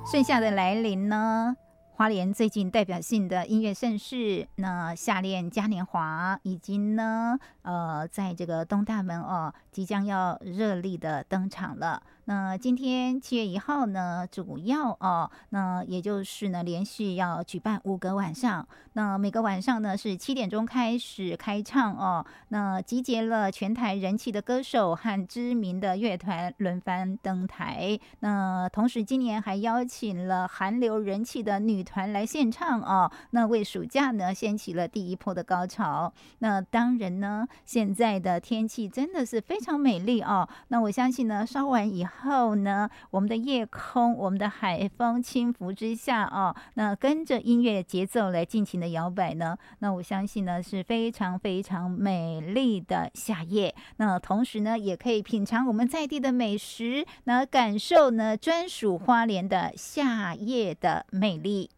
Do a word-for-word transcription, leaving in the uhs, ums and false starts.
盛夏的来临呢，花莲最近代表性的音乐盛事，那夏恋嘉年华已经呢，呃，在这个东大门哦，即将要热烈的登场了。那今天七月一号呢，主要哦，那也就是呢，连续要举办五个晚上。那每个晚上呢是七点钟开始开唱哦。那集结了全台人气的歌手和知名的乐团轮番登台。那同时今年还邀请了韩流人气的女团来献唱哦。那为暑假呢掀起了第一波的高潮。那当然呢，现在的天气真的是非常美丽哦。那我相信呢，稍晚以后。后呢，我们的夜空，我们的海风轻拂之下哦，那跟着音乐节奏来尽情的摇摆呢，那我相信呢是非常非常美丽的夏夜。那同时呢，也可以品尝我们在地的美食，那感受呢专属花莲的夏夜的魅力。